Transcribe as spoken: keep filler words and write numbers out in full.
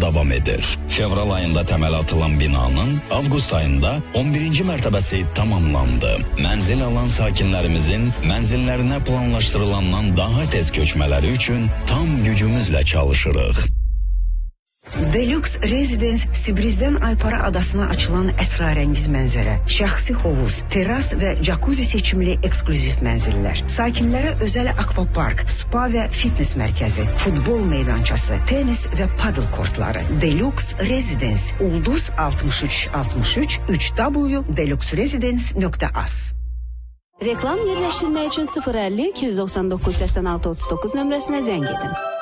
davam edir. Fevral ayında temel atılan binanın Ağustos ayında on birinci mertebesi tamamlandı. Menzil alan sakinlerimizin menzillerine planlaştırılandan daha tez köçmeleri için tam gücümüzle çalışırıq. Deluxe Residence Sibriz'den Aypara adasına açılan əsrarəngiz mənzərə, şəxsi hovuz, teras və jacuzzi seçimli eksklüziv mənzillər, sakinlərə özəl akvapark, spa və fitness mərkəzi, futbol meydançası, tenis və paddle kortları. Deluxe Residence Ulduz altmış üç altmış üç üç w deluxe residence nöqtə az. Reklam yerləşdirmək üçün sıfır əlli iki yüz doxsan doqquz səksən altı otuz doqquz nömrəsinə zəng edin.